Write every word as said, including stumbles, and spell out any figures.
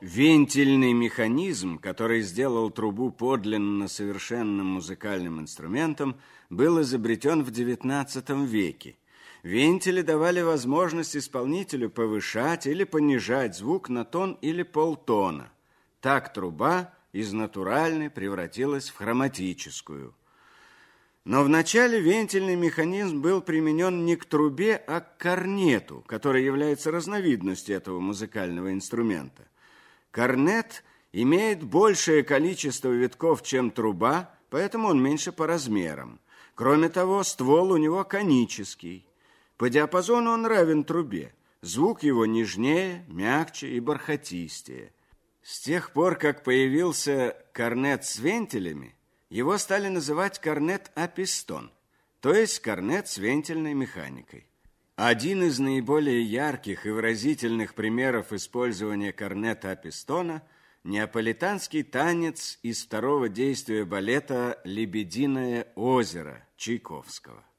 Вентильный механизм, который сделал трубу подлинно совершенным музыкальным инструментом, был изобретен в девятнадцатом веке. Вентили давали возможность исполнителю повышать или понижать звук на тон или полтона. Так труба из натуральной превратилась в хроматическую. Но вначале вентильный механизм был применен не к трубе, а к корнету, который является разновидностью этого музыкального инструмента. Корнет имеет большее количество витков, чем труба, поэтому он меньше по размерам. Кроме того, ствол у него конический. По диапазону он равен трубе. Звук его нежнее, мягче и бархатистее. С тех пор, как появился корнет с вентилями, его стали называть корнет а-пистон, то есть корнет с вентильной механикой. Один из наиболее ярких и выразительных примеров использования корнета а-пистона – неаполитанский танец из второго действия балета «Лебединое озеро» Чайковского.